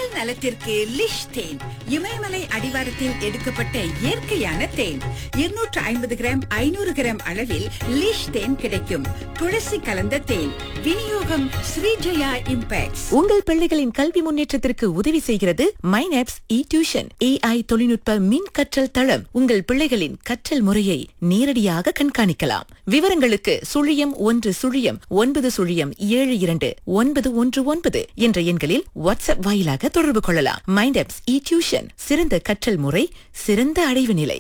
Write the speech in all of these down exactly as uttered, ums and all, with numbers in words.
உடல் நலத்திற்கு லிஷ் தேன். இமயமலை அடிவாரத்தில் எடுக்கப்பட்ட இயற்கையான தேன். இருநூற்று ஐம்பது கிராம் ஐநூறு கிராம் அளவில் லிஷ் தேன் கிடைக்கும். துளசி கலந்த தேன். விநியோகம் ஸ்ரீஜயா இம்பேக்ட்ஸ். உங்கள் பிள்ளைகளின் கல்வி முன்னேற்றத்திற்கு உதவி செய்கிறது மைனாப்ஸ் இ டியூஷன். ஏஐ தொழில்நுட்ப மின் கற்றல் தளம். உங்கள் பிள்ளைகளின் கற்றல் முறையை நேரடியாக கண்காணிக்கலாம். விவரங்களுக்கு சுழியம் ஒன்று சுழியம் ஒன்பது சுழியம் ஏழு இரண்டு ஒன்பது ஒன்று ஒன்பது என்ற எண்களில் வாட்ஸ்அப் வாயிலாக தொடர்பு கொள்ளலாம். மைண்டாப்ஸ் இ டியூஷன், சிறந்த கற்றல் முறை, சிறந்த அடைவு நிலை.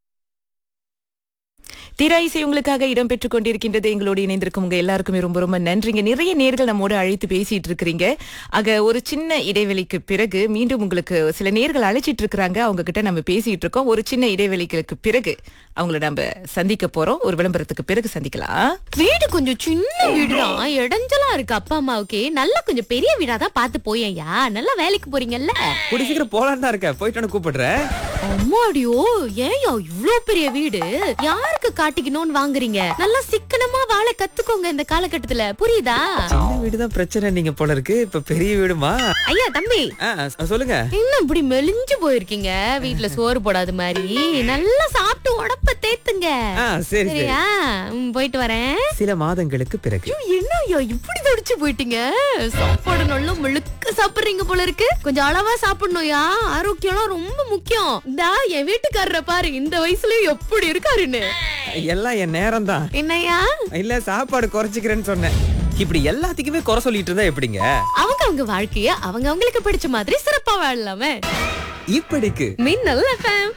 திராயிசை உங்களுக்காக இடம்பெற்றுக் கொண்டிருக்கின்றது. எங்களோடு இணைந்திருக்கும் உங்க எல்லாருக்குமே ரொம்ப ரொம்ப நன்றிங்க. நிறைய நேர்கள் நம்மோடு அழைத்து பேசிட்டு இருக்கிறீங்க. ஆக ஒரு சின்ன இடைவெளிக்கு பிறகு மீண்டும் உங்களுக்கு சில நேர்கள் அழைச்சிட்டு இருக்கிறாங்க. அவங்க கிட்ட நம்ம பேசிட்டு இருக்கோம். ஒரு சின்ன இடைவெளிகளுக்கு பிறகு அவங்கள நம்ம சந்திக்க போறோம். ஒரு விளம்பரத்துக்கு பிறகு சந்திக்கலாம். வீடு கொஞ்சம் சின்ன வீடுதான், இடைஞ்சலா இருக்கு. அப்பா அம்மாவுக்கு நல்லா கொஞ்சம் பெரிய வீடா தான் பார்த்து போயேன்யா. நல்லா வேலைக்கு போறீங்கல்ல. கூடி சீக்கிரம் போலான்னு தான் இருக்க. போயிட்டு கூப்பிடுறேன். அம்மாடியோ, ஏன்யா இவ்ளோ பெரிய வீடு? யாருக்கு காட்டிக்கணும்னு வாங்குறீங்க? நல்லா சிக்கனமா வாழ கத்துக்கோங்க இந்த காலகட்டத்துல, புரியுதா? சின்ன வீடுதான் பிரச்சனை நீங்க போல இருக்கு. இப்ப பெரிய வீடுமா? ஐயா தம்பி, சொல்லுங்க. என்ன இப்படி மெலிஞ்சு போயிருக்கீங்க? வீட்டுல சோறு போடாத மாதிரி நல்லா சாப்பிட்டு உடம்ப தேத்துங்க. சரியா? போயிட்டு வரேன். சில மாதங்களுக்கு பிறகு. என்ன ஐயா இப்படி தடிச்சு போயிட்டீங்க? சாப்பாடு நல்லா முழுக்க சாப்பிடுறீங்க போல இருக்கு. கொஞ்சம் அளவா சாப்பிடணும்யா. ஆரோக்கியம் ரொம்ப முக்கியம். இந்தா என் வீட்டுக்காரரை பாரு, இந்த வயசுலயும் எப்படி இருக்காருன்னு. எல்லாம் என் நேரம் தான். என்னையா? இல்ல சாப்பாடு குறைச்சிக்கிறேன்னு சொன்னேன். இப்படி எல்லாத்துக்குமே குறை சொல்லிட்டு இருந்தா எப்படிங்க? அவங்க அவங்க வாழ்க்கைய அவங்க அவங்களுக்கு பிடிச்ச மாதிரி சிறப்பா வாழலாமே. இப்படிக்கு மின்னல் எஃப்எம்.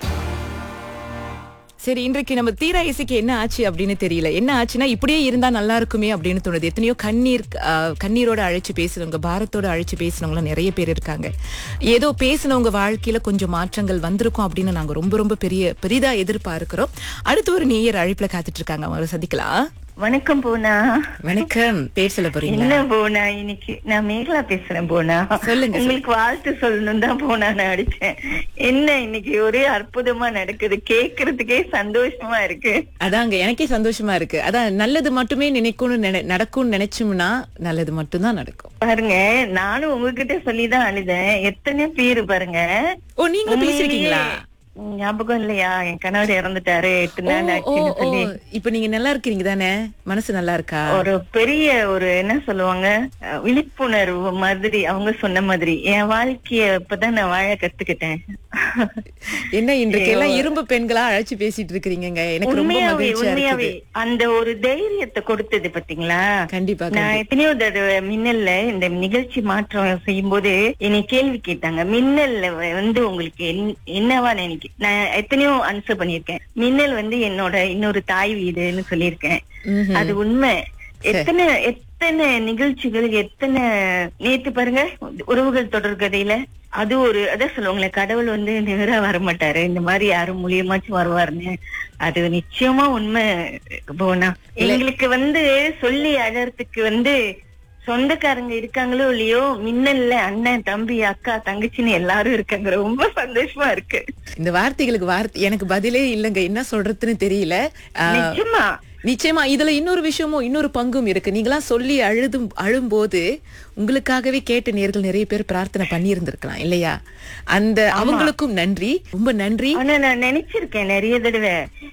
சரி, இன்றைக்கு நம்ம தீரா இசைக்கு என்ன ஆச்சு அப்படின்னு தெரியல. என்ன ஆச்சுன்னா, இப்படியே இருந்தா நல்லா இருக்குமே அப்படின்னு தோணுது. எத்தனையோ கண்ணீர் கண்ணீரோட அழைச்சு பேசுறவங்க, பாரத்தோட அழைச்சு பேசுனவங்க நிறைய பேர் இருக்காங்க. ஏதோ பேசினவங்க வாழ்க்கையில கொஞ்சம் மாற்றங்கள் வந்திருக்கும் அப்படின்னு நாங்க ரொம்ப ரொம்ப பெரிய பெரிதா எதிர்பார்க்கிறோம். அடுத்து ஒரு நேயர் அழைப்புல காத்துட்டு இருக்காங்க. அவங்களை சந்திக்கலாம். வணக்கம் போனா. வணக்கம். பேர் சொல்ல போறீங்க? என்ன போனா, இன்னைக்கு நான் மேகலா பேசுறேன் போனா. சொல்லுங்க. உங்களுக்கு வாழ்த்து சொல்லணும் தான் போனா நான் அடிச்சேன். என்ன இன்னைக்கு ஒரே அற்புதமா நடக்குது, கேக்குறதுக்கே சந்தோஷமா இருக்கு. அதாங்க, எனக்கே சந்தோஷமா இருக்கு. அதான், நல்லது மட்டுமே நினைக்கணும் நடக்கும்னு நினைச்சோம்னா நல்லது மட்டும்தான் நடக்கும். பாருங்க, நானும் உங்ககிட்ட சொல்லிதான் அழுதேன். எத்தனை பேரு பாருங்க. ஓ, நீங்க பேசிருக்கீங்களா? ஞாபகம் இல்லையா? என் கணவர் இறந்துட்டாரு, எட்டு நாள் ஆச்சுன்னு சொல்லி. இப்ப நீங்க நல்லா இருக்கீங்க தானே? மனசு நல்லா இருக்கா? ஒரு பெரிய ஒரு என்ன சொல்லுவாங்க, விழிப்புணர்வு மாதிரி அவங்க சொன்ன மாதிரி என் வாழ்க்கைய இப்பதான் நான் வாழ கத்துக்கிட்டேன். என்ன இன்றைக்கு எல்லாம் இரும்பு பெண்களா அழைச்சு பேசிட்டு இருக்கீங்க. எனக்கு ரொம்ப மகிழ்ச்சியா இருக்கு. அந்த ஒரு தைரியத்தை கொடுத்தது பாத்தீங்களா? கண்டிப்பா. நான் எத்தனையோ தடவை மின்னல்ல இந்த நிகழ்ச்சி மாற்றம் செய்யும் போது என்னை கேள்வி கேட்டாங்க, மின்னல்ல வந்து உங்களுக்கு என்னவா நினைக்க. நான் எத்தனையோ ஆன்சர் பண்ணிருக்கேன். மின்னல் வந்து என்னோட இன்னொரு தாய் வீடுன்னு சொல்லியிருக்கேன். அது உண்மை. எத்தனை எத்தனை நிகழ்ச்சிகள், எத்தனை நேத்து பாருங்க உறவுகள் தொடர் கதையில அது ஒரு அதான் சொல்லுவாங்களே, கடவுள் வந்து நேரா வர மாட்டாரு, இந்த மாதிரி யாரும் மூலியமாச்சும் வருவாருன்னு. அது நிச்சயமா உண்மை போனா. எங்களுக்கு வந்து சொல்லி அழறதுக்கு வந்து சொந்தக்காரங்க இருக்காங்களோ இல்லையோ, மின்னல்ல அண்ணன் தம்பி அக்கா தங்கச்சின்னு எல்லாரும் இருக்காங்க. ரொம்ப சந்தோஷமா இருக்கு. இந்த வார்த்தைகளுக்கு வார்த்தை எனக்கு பதிலே இல்லங்க. என்ன சொல்றதுன்னு தெரியல. நிச்சயமா நிச்சயமா இதுல இன்னொரு விஷயமும் இன்னொரு பங்கும் இருக்கு. நீங்களாம் சொல்லி அழுதும் அழும்போது உங்களுக்காகவே கேட்ட நேர்கள் நிறைய பேர் பிரார்த்தனை பண்ணி இருந்திருக்கலாம் இல்லையா? அந்த அவங்களுக்கும் நன்றி, ரொம்ப நன்றி. ஆனா நான் நினைச்சிருக்கேன் நிறைய தடவை,